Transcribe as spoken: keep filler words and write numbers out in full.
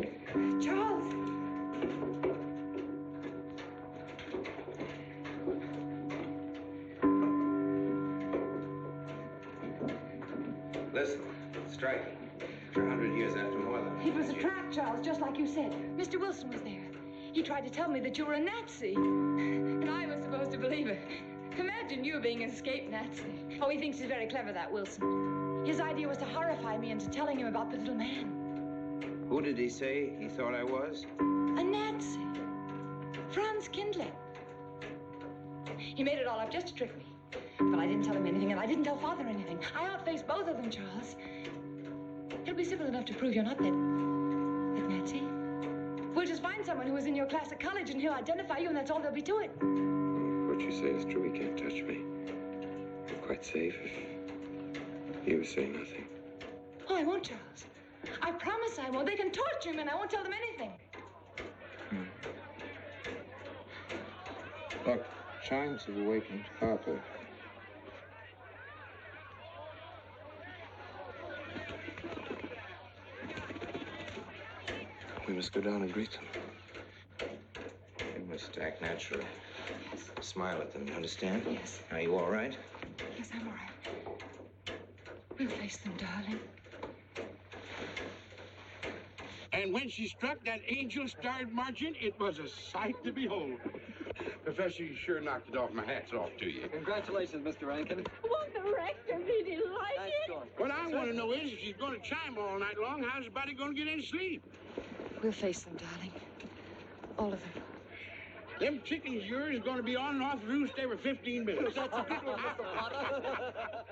Charles! Listen, strike. After a hundred years after more than... It was a trap, Charles, just like you said. Mister Wilson was there. He tried to tell me that you were a Nazi. And I was supposed to believe it. Imagine you being an escaped Nazi. Oh, he thinks he's very clever, that Wilson. His idea was to horrify me into telling him about the little man. Who did he say he thought I was? A Nazi. Franz Kindler. He made it all up just to trick me. But I didn't tell him anything, and I didn't tell Father anything. I outfaced both of them, Charles. It'll be simple enough to prove you're not that... that Nazi. We'll just find someone who was in your class at college, and he'll identify you, and that's all there'll be to it. What you say is true. He can't touch me. I'm quite safe if you say nothing. Oh, I won't, Charles. I promise I won't. They can torture me, and I won't tell them anything. Hmm. Look, chimes have awakened Papa. We must go down and greet them. You must act naturally. Yes. Smile at them, you understand? Yes. Are you all right? Yes, I'm all right. We'll face them, darling. And when she struck that angel-starred marching, it was a sight to behold. Professor, you sure knocked it off. My hat's off to you. Congratulations, Mister Rankin. Won't the rector be delighted? What I want to know is, if she's going to chime all night long, how's the body going to get any sleep? We'll face them, darling. All of them. Them chickens of yours are going to be on and off the roost every fifteen minutes. That's a good one, Mister Potter.